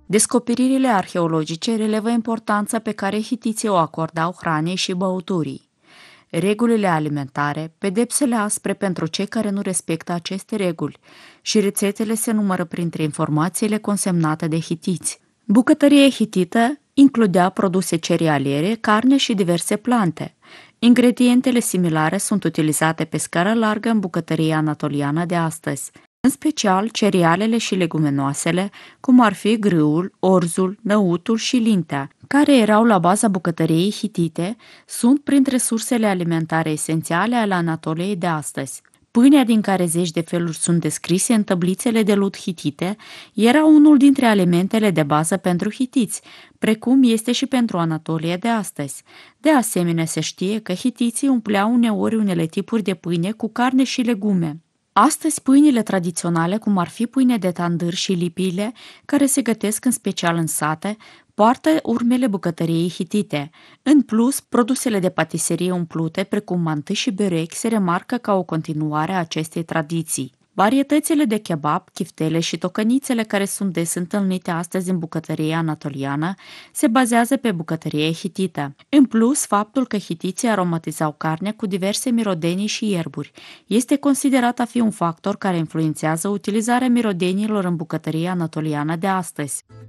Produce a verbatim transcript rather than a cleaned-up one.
Descoperirile arheologice relevă importanța pe care hitiții o acordau hranei și băuturii. Regulile alimentare, pedepsele aspre pentru cei care nu respectă aceste reguli și rețetele se numără printre informațiile consemnate de hitiți. Bucătăria hitită includea produse cerealiere, carne și diverse plante. Ingredientele similare sunt utilizate pe scară largă în bucătăria anatoliană de astăzi, în special cerealele și leguminoasele, cum ar fi grâul, orzul, năutul și lintea, care erau la baza bucătăriei hitite, sunt printre sursele alimentare esențiale ale Anatoliei de astăzi. Pâinea, din care zeci de feluri sunt descrise în tăblițele de lut hitite, era unul dintre alimentele de bază pentru hitiți, precum este și pentru Anatolia de astăzi. De asemenea, se știe că hitiții umpleau uneori unele tipuri de pâine cu carne și legume. Astăzi, pâinile tradiționale, cum ar fi pâine de tandâr și lipiile, care se gătesc în special în sate, poartă urmele bucătăriei hitite. În plus, produsele de patiserie umplute, precum mantâi și berechi, se remarcă ca o continuare a acestei tradiții. Varietățile de kebab, chiftele și tocănițele care sunt des întâlnite astăzi în bucătăria anatoliană se bazează pe bucătărie hitită. În plus, faptul că hitiții aromatizau carnea cu diverse mirodenii și ierburi este considerat a fi un factor care influențează utilizarea mirodenilor în bucătăria anatoliană de astăzi.